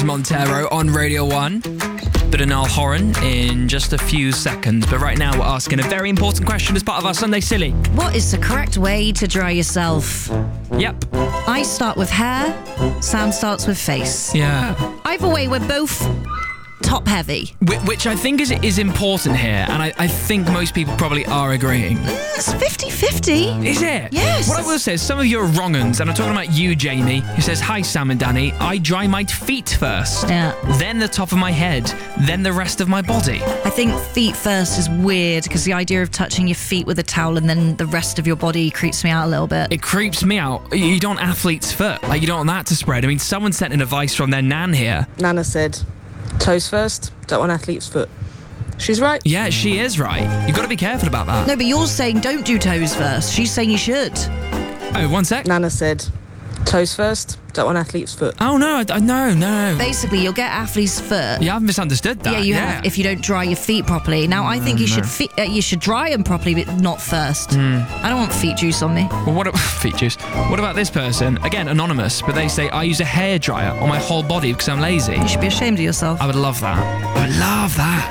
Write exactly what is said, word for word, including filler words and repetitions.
Montero on Radio one. Bit of Niall Horan in just a few seconds. But right now we're asking a very important question as part of our Sunday Silly. What is the correct way to dry yourself? Yep. I start with hair, Sam starts with face. Yeah. Either way, we're both top heavy. Wh- Which I think is is important here, and I, I think most people probably are agreeing. It's fifty-fifty. Is it? Yes. What I will say is some of you are wrong uns, and I'm talking about you, Jamie, who says, "Hi, Sam and Danny. I dry my feet first, Yeah. then the top of my head, then the rest of my body." I think feet first is weird because the idea of touching your feet with a towel and then the rest of your body creeps me out a little bit. It creeps me out. You don't want athlete's foot. Like, you don't want that to spread. I mean, someone sent in advice from their nan here. Nana said, toes first, don't want athlete's foot. She's right. Yeah, she is right. You've got to be careful about that. No, but you're saying don't do toes first. She's saying you should. Oh, one sec. Nana said, toes first, don't want athlete's foot. Oh, no, I, I- no, no. Basically, you'll get athlete's foot. Yeah, I've misunderstood that. Yeah, you have. If you don't dry your feet properly. Now, I think you should fe- uh, you should dry them properly, but not first. I don't want feet juice on me. Well, what about feet juice? What about this person? Again, anonymous, but they say, I use a hairdryer on my whole body because I'm lazy. You should be ashamed of yourself. I would love that. I would love that.